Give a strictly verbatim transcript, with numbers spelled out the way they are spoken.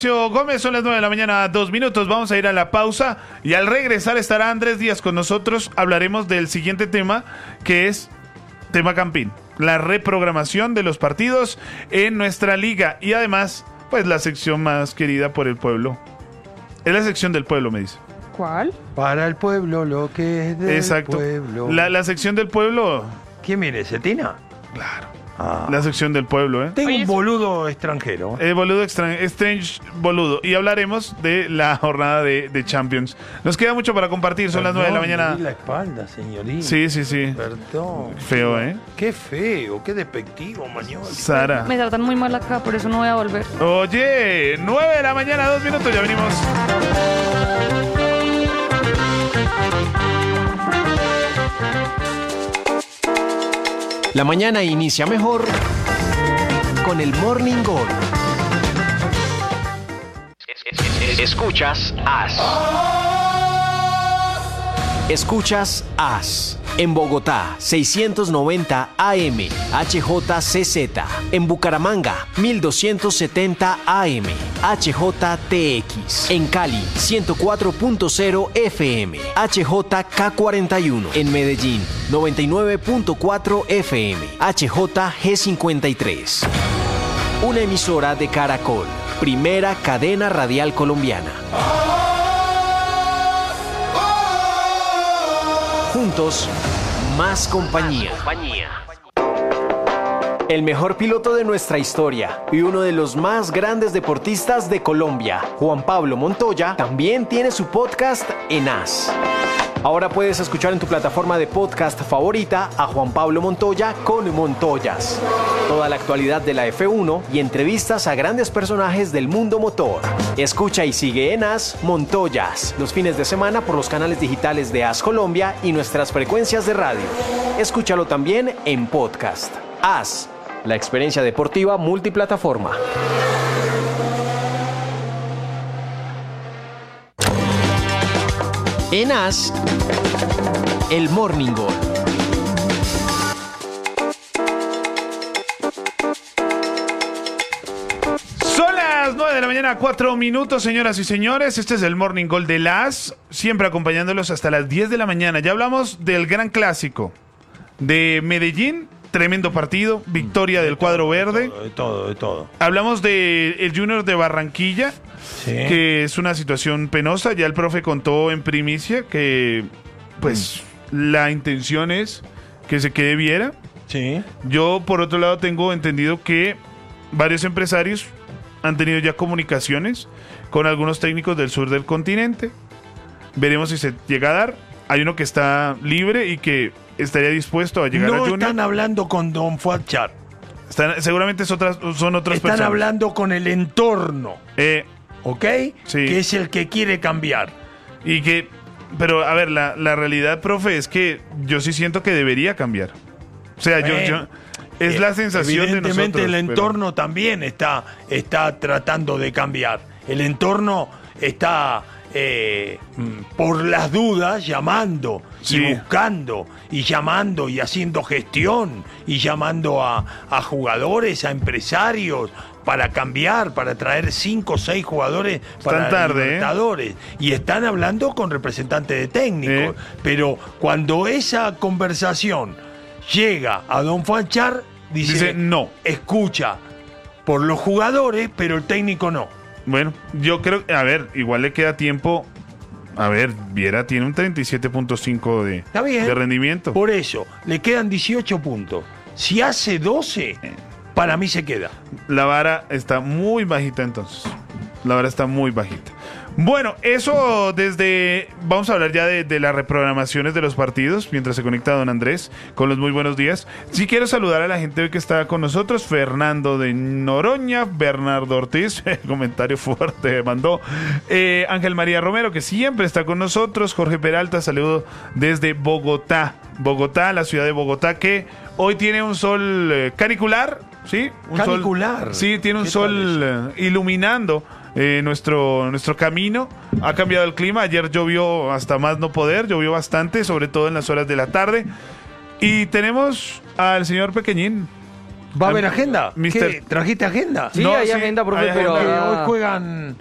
Gómez, son las nueve de la mañana, dos minutos, vamos a ir a la pausa y al regresar estará Andrés Díaz con nosotros. Hablaremos del siguiente tema, que es tema Campín, la reprogramación de los partidos en nuestra liga y además, pues la sección más querida por el pueblo. Es la sección del pueblo, me dice. ¿Cuál? Para el pueblo lo que es del Exacto. pueblo. La, la sección del pueblo. ¿Quién viene? ¿Cetina? Claro. Ah. La sección del pueblo, ¿eh? Tengo Oye, un eso- boludo extranjero. Eh, boludo extra- Strange boludo. Y hablaremos de la jornada de, de Champions. Nos queda mucho para compartir, son las nueve de la Perdón, mañana. me di la espalda, señorita. Sí, sí, sí. Perdón. Feo, ¿eh? Qué feo, qué despectivo, Mañol. Sara. Me tratan muy mal acá, por eso no voy a volver. Oye, nueve de la mañana, dos minutos, ya venimos. La mañana inicia mejor con el Morning Gol. Escuchas As. Escuchas As. En Bogotá, seiscientos noventa A M, H J C Z. En Bucaramanga, mil doscientos setenta A M, H J T X. En Cali, ciento cuatro punto cero F M, H J K cuarenta y uno. En Medellín, noventa y nueve punto cuatro F M, H J G cincuenta y tres. Una emisora de Caracol, primera cadena radial colombiana. Juntos, más compañía. El mejor piloto de nuestra historia y uno de los más grandes deportistas de Colombia, Juan Pablo Montoya, también tiene su podcast en As. Ahora puedes escuchar en tu plataforma de podcast favorita a Juan Pablo Montoya con Montoyas. Toda la actualidad de la F uno y entrevistas a grandes personajes del mundo motor. Escucha y sigue en As Montoyas los fines de semana por los canales digitales de As Colombia y nuestras frecuencias de radio. Escúchalo también en podcast. As, la experiencia deportiva multiplataforma. En As, el Morning Gol. Son las nueve de la mañana, cuatro minutos, señoras y señores. Este es el Morning Gol de las, siempre acompañándolos hasta las diez de la mañana. Ya hablamos del gran clásico de Medellín, tremendo partido, victoria del cuadro verde. De todo, de todo. Hablamos del el Junior de Barranquilla, Sí. que es una situación penosa. Ya el profe contó en primicia que, pues, la intención es que se quede Viera. Sí. Yo, por otro lado, tengo entendido que varios empresarios han tenido ya comunicaciones con algunos técnicos del sur del continente. Veremos si se llega a dar. Hay uno que está libre y que estaría dispuesto a llegar a No Junior. están hablando con Don Fuachar. Están- seguramente es otras, son otras Están personas. hablando con el entorno, Eh, ¿ok? Sí. Que es el que quiere cambiar. y que, pero a ver, la, la realidad, profe, es que yo sí siento que debería cambiar. O sea, yo, Bueno, yo es la sensación de nosotros. Evidentemente el pero- entorno también está, está tratando de cambiar. El entorno está, eh, mm, por las dudas, llamando Sí. y buscando y llamando y haciendo gestión y llamando a, a jugadores, a empresarios para cambiar, para traer cinco o seis jugadores para tarde, ¿eh? Libertadores. Y están hablando con representantes de técnicos. Sí. Pero cuando esa conversación llega a Don Fanchar, dice, Dice, no. escucha por los jugadores, pero el técnico no. Bueno, yo creo, a ver, igual le queda tiempo. A ver, Viera tiene un treinta y siete punto cinco de, Está bien. de rendimiento. Por eso, le quedan dieciocho puntos. Si hace doce, para mí se queda. La vara está muy bajita entonces. La vara está muy bajita. Bueno, eso desde... Vamos a hablar ya de, de las reprogramaciones de los partidos mientras se conecta don Andrés con los muy buenos días. Sí quiero saludar a la gente hoy que está con nosotros. Fernando de Noroña, Bernardo Ortiz, comentario fuerte mandó. Eh, Ángel María Romero, que siempre está con nosotros. Jorge Peralta, saludo desde Bogotá. Bogotá, la ciudad de Bogotá, que hoy tiene un sol eh, canicular, ¿sí? Un Canicular. Sol, sí, tiene un ¿Qué sol tal eh, iluminando eh, nuestro, nuestro camino. Ha cambiado el clima. Ayer llovió hasta más no poder, llovió bastante, sobre todo en las horas de la tarde. Y tenemos al señor Pequeñín. ¿Va a haber agenda? mister ¿Qué? ¿Trajiste agenda? Sí, No, hay sí, agenda, profe, hay pero Porque agenda. ah, hoy juegan